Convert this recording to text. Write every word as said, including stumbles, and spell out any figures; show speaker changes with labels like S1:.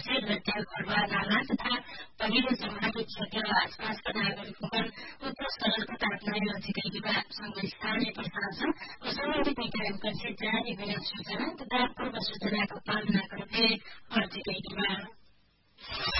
S1: विषय हत्या घरवा नाला तथा पहिरो सम्बन्धी क्षेत्र र आसपासका नागरिक उत्तर स्तरको तापमान नजिकैका सँगै स्थानीय प्रशासन र सम्बन्धित निकायहरूका जारी हुने सूचना तथा पूर्व सूचनाको पालना गर्ने अर्जिकैकीमा